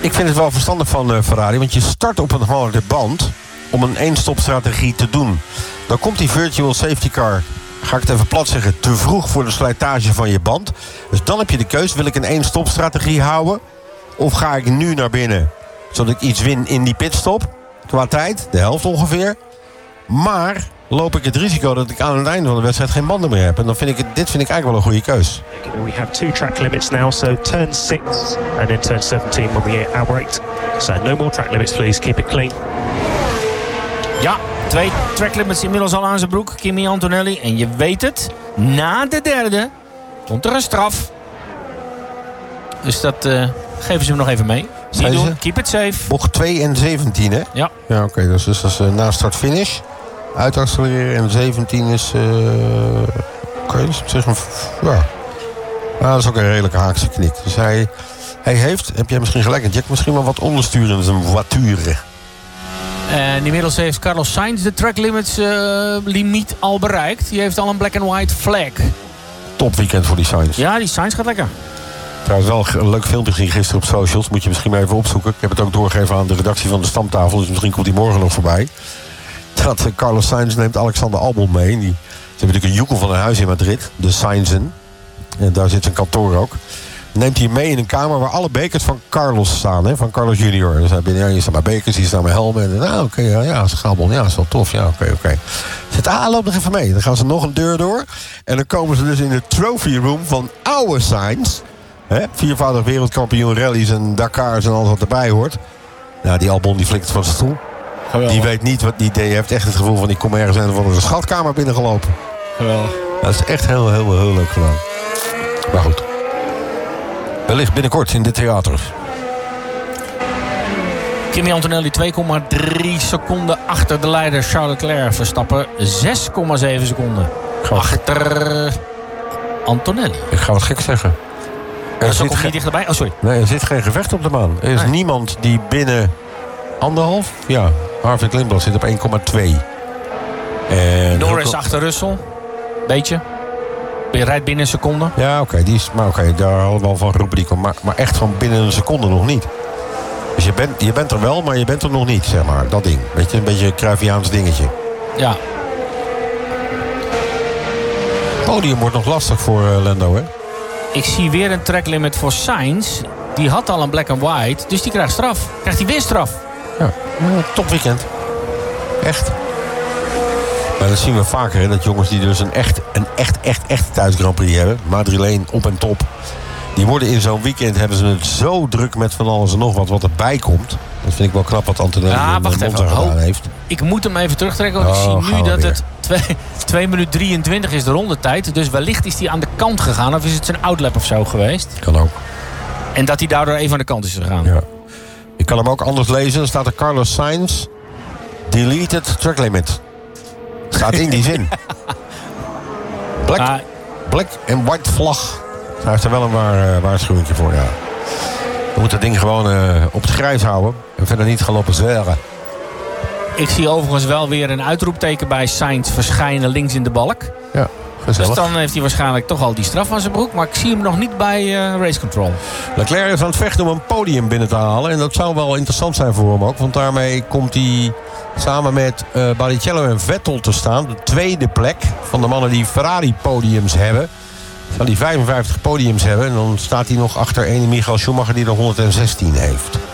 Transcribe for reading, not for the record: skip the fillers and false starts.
Ik vind het wel verstandig van Ferrari, want je start op een harde band om een één-stop-strategie te doen. Dan komt die virtual safety car, ga ik het even plat zeggen, te vroeg voor de slijtage van je band. Dus dan heb je de keus, wil ik een één-stop-strategie houden? Of ga ik nu naar binnen, zodat ik iets win in die pitstop? Qua tijd, de helft ongeveer. Maar loop ik het risico dat ik aan het einde van de wedstrijd geen banden meer heb. En dan vind ik dit eigenlijk wel een goede keus. We have 2 track limits now, so turn 6 and then turn 17 when we outbraked. So no more track limits, please. Keep it clean. Ja, 2 track limits inmiddels al aan zijn broek. Kimi Antonelli. En je weet het, na de derde komt er een straf. Dus dat geven ze hem nog even mee. Niet doen, keep it safe. Bocht 2 en 17, hè? Ja. Ja, oké. Dus dat is na start-finish. Uitaccelereren en 17 is... Oké, dus op zich een... Ja. Dat is ook een redelijke haakse knik. Dus hij heeft, heb jij misschien gelijk, Jack, misschien wel wat onderstuur in zijn voiture. En inmiddels heeft Carlos Sainz de track limits limiet al bereikt. Die heeft al een black and white flag. Top weekend voor die Sainz. Ja, die Sainz gaat lekker. Trouwens wel een leuk filmpje gezien gisteren op socials. Moet je misschien maar even opzoeken. Ik heb het ook doorgegeven aan de redactie van de Stamtafel. Dus misschien komt die morgen nog voorbij. Dat Carlos Sainz neemt Alexander Albon mee. Ze hebben natuurlijk een joekel van een huis in Madrid. De Sainzen. En daar zit zijn kantoor ook. Neemt hij mee in een kamer waar alle bekers van Carlos staan. Hè, van Carlos Junior. Dus hier staan mijn bekers, hier staan mijn helmen. En oké, ja, is Albon. Ja, is wel tof. Ja, oké. Zit, loop nog even mee. Dan gaan ze nog een deur door. En dan komen ze dus in de trophy room van oude Sainz. Hè, 4-voudig wereldkampioen rallies en Dakars en alles wat erbij hoort. Nou, die Albon die flikt van zijn stoel. Geweldig. Die weet niet wat die idee heeft. Echt het gevoel van die kom ergens een van de schatkamer binnengelopen. Geweldig. Dat is echt heel leuk gedaan. Maar goed. Wellicht binnenkort in de theaters. Kimi Antonelli 2,3 seconden achter de leider Charles Leclerc. Verstappen 6,7 seconden achter Antonelli. Ik ga wat gek zeggen. Er zit niet dichterbij. Oh, sorry. Nee, er zit geen gevecht op de baan. Er is niemand die binnen 1,5... Ja, Harvick Lindblad zit op 1,2. Norris achter Russell. Beetje. Je rijdt binnen een seconde. Ja, oké, daar hadden we al van geroepen. Maar echt van binnen een seconde nog niet. Dus je bent er wel, maar je bent er nog niet, zeg maar. Dat ding. Weet je, een beetje een Cruyffiaans dingetje. Ja. Het podium wordt nog lastig voor Lando, hè? Ik zie weer een track limit voor Sainz. Die had al een black and white, dus die krijgt straf. Krijgt hij weer straf. Ja, top weekend. Echt. Maar dat zien we vaker, hè, dat jongens die dus een echt thuis Grand Prix hebben. Madrileen op en top. Die worden in zo'n weekend, hebben ze het zo druk met van alles en nog wat erbij komt. Dat vind ik wel knap wat Antonelli in Monza gedaan heeft. Ik moet hem even terugtrekken, want ik zie nu dat het 2 minuten 23 is de rondetijd. Dus wellicht is hij aan de kant gegaan, of is het zijn outlap of zo geweest. Kan ook. En dat hij daardoor even aan de kant is gegaan. Ja. Ik kan hem ook anders lezen. Dan staat er Carlos Sainz. Deleted track limit. Staat in die zin. Black en white vlag. Daar heeft er wel een waarschuwing voor, ja. We moeten het ding gewoon op het grijs houden. En verder niet gaan lopen zweren. Ik zie overigens wel weer een uitroepteken bij Sainz verschijnen links in de balk. Ja, gezellig. Dus dan heeft hij waarschijnlijk toch al die straf aan zijn broek. Maar ik zie hem nog niet bij race control. Leclerc is aan het vechten om een podium binnen te halen. En dat zou wel interessant zijn voor hem ook. Want daarmee komt hij samen met Barrichello en Vettel te staan. De tweede plek van de mannen die Ferrari podiums hebben. Zal die 55 podiums hebben. En dan staat hij nog achter ene Michael Schumacher die er 116 heeft.